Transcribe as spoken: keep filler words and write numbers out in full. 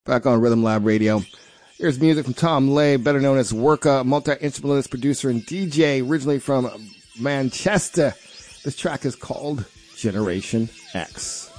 Back on Rhythm Lab Radio. Here's music from Tom Lay, better known as Worka, multi-instrumentalist, producer, and D J, originally from Manchester. This track is called Generation X.